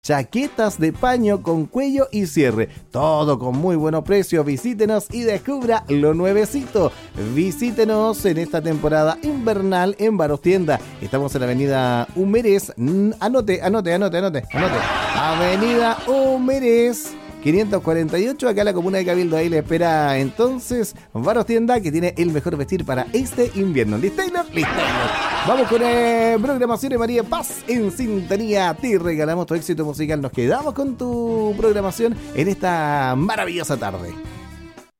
chaquetas de paño con cuello y cierre, todo con muy buenos precios. Visítenos y descubra lo nuevecito. Visítenos en esta temporada invernal en Varos Tienda. Estamos en la avenida Humeres. Anote. Avenida Humeres 548, acá en la comuna de Cabildo. Ahí le espera entonces Varos Tienda, que tiene el mejor vestir para este invierno. ¿Listo, Taylor? Listo. Vamos con programación de María Paz en sintonía. Te regalamos tu éxito musical. Nos quedamos con tu programación en esta maravillosa tarde.